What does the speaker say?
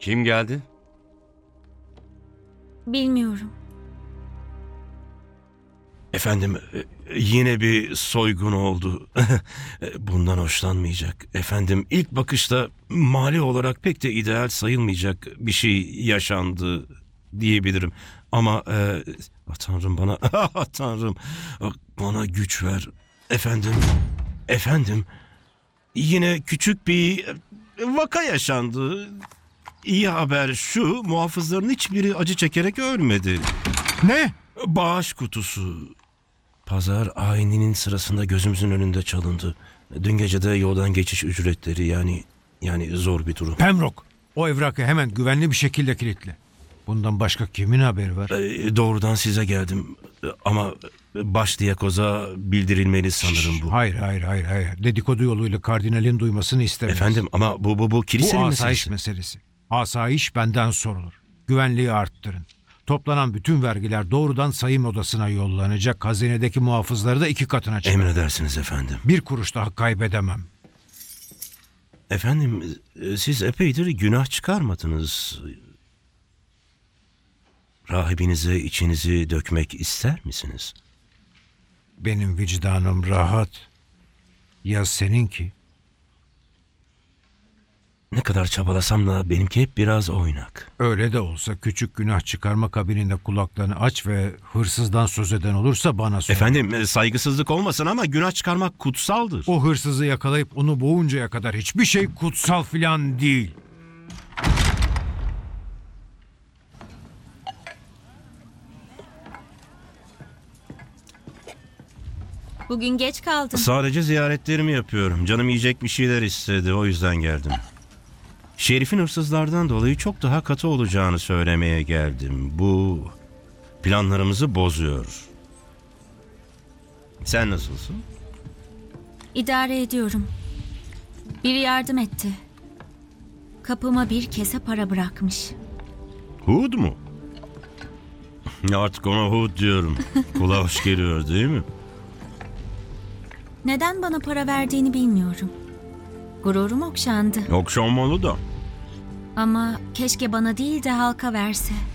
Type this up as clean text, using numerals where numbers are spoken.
Kim geldi? Bilmiyorum. Efendim, yine bir soygun oldu. Bundan hoşlanmayacak. Efendim, ilk bakışta mali olarak pek de ideal sayılmayacak bir şey yaşandı diyebilirim. Ama Tanrım bana Tanrım bana güç ver. Efendim, yine küçük bir vaka yaşandı. İyi haber şu, muhafızların hiçbiri acı çekerek ölmedi. Ne? Bağış kutusu. Pazar ayininin sırasında gözümüzün önünde çalındı. Dün gece de yoldan geçiş ücretleri yani zor bir durum. Pembroke, o evrakı hemen güvenli bir şekilde kilitle. Bundan başka kimin haberi var? Doğrudan size geldim. Ama başdiyakoza bildirilmeli sanırım bu. Hayır. Dedikodu yoluyla kardinalin duymasını istemeyiz. Efendim ama bu kilisenin Bu asayiş meselesi. meselesi. Asayiş benden sorulur. Güvenliği arttırın. Toplanan bütün vergiler doğrudan sayım odasına yollanacak. Hazinedeki muhafızları da 2 katına çıkar. Emredersiniz efendim. Bir kuruş daha kaybedemem. Efendim siz epeydir günah çıkarmadınız. Rahibinize içinizi dökmek ister misiniz? Benim vicdanım rahat. Ya seninki? Ne kadar çabalasam da benimki hep biraz oynak. Öyle de olsa küçük günah çıkarma kabininde kulaklarını aç ve hırsızdan söz eden olursa bana sor. Efendim saygısızlık olmasın ama günah çıkarmak kutsaldır. O hırsızı yakalayıp onu boğuncaya kadar hiçbir şey kutsal filan değil. Bugün geç kaldın. Sadece ziyaretlerimi yapıyorum. Canım yiyecek bir şeyler istedi, o yüzden geldim. Şerif'in hırsızlardan dolayı çok daha katı olacağını söylemeye geldim. Bu planlarımızı bozuyor. Sen nasılsın? İdare ediyorum. Biri yardım etti. Kapıma bir kese para bırakmış. Hood mu? Artık ona Hood diyorum. Kulağa hoş geliyor değil mi? Neden bana para verdiğini bilmiyorum. Gururum okşandı. Okşanmalı da. Ama keşke bana değil de halka verse.